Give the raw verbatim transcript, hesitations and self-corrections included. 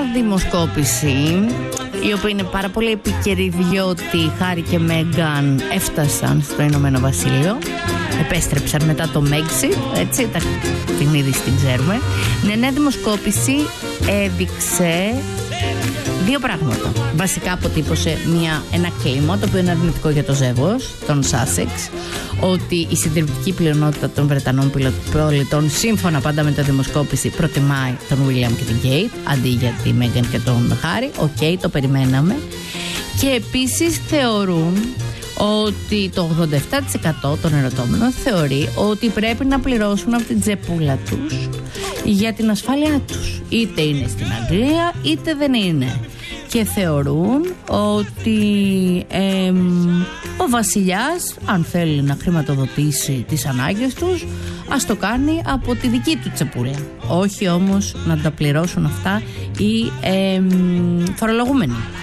δημοσκόπηση, η οποία είναι πάρα πολύ επίκαιρη, διότι Χάρη και Μέγκαν έφτασαν στο Ηνωμένο Βασίλειο, επέστρεψαν μετά το Brexit, έτσι, τα, την είδηση την ξέρουμε. Μια νέα δημοσκόπηση έδειξε δύο πράγματα. Βασικά αποτύπωσε μια, ένα κλίμα, το οποίο είναι αρνητικό για το ζεύγος, τον Sussex, ότι η συντριπτική πλειονότητα των Βρετανών πολιτών, σύμφωνα πάντα με τη δημοσκόπηση, προτιμάει τον William και την Kate αντί για τη Meghan και τον Harry. Οκ, okay, το περιμέναμε. Και επίσης θεωρούν ότι το ογδόντα επτά τοις εκατό των ερωτώμενων θεωρεί ότι πρέπει να πληρώσουν από την τσεπούλα τους για την ασφάλειά τους. Είτε είναι στην Αγγλία είτε δεν είναι. Και θεωρούν ότι ε, ο βασιλιάς, αν θέλει να χρηματοδοτήσει τις ανάγκες τους, ας το κάνει από τη δική του τσεπούλα. Όχι όμως να τα πληρώσουν αυτά οι ε, φορολογούμενοι.